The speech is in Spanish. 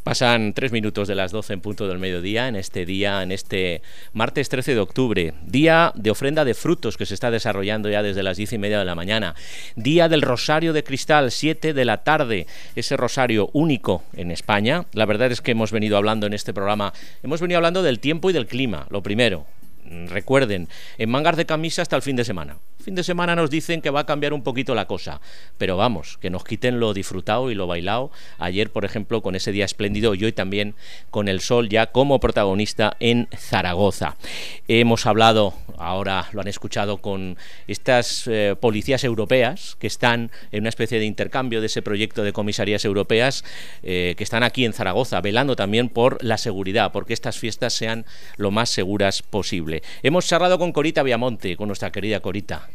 Pasan 3 minutos de las 12 en punto del mediodía, en este martes 13 de octubre, día de ofrenda de frutos que se está desarrollando ya desde las 10:30 de la mañana, día del Rosario de Cristal, 7 de la tarde, ese rosario único en España. La verdad es que hemos venido hablando en este programa, del tiempo y del clima, lo primero. Recuerden, en mangas de camisa hasta el fin de semana. Fin de semana nos dicen que va a cambiar un poquito la cosa, pero vamos, que nos quiten lo disfrutado y lo bailado. Ayer, por ejemplo, con ese día espléndido y hoy también con el sol ya como protagonista en Zaragoza. Hemos hablado, ahora lo han escuchado, con estas policías europeas que están en una especie de intercambio de ese proyecto de comisarías europeas que están aquí en Zaragoza, velando también por la seguridad, porque estas fiestas sean lo más seguras posible. Hemos charlado con Corita Viamonte, con nuestra querida Corita.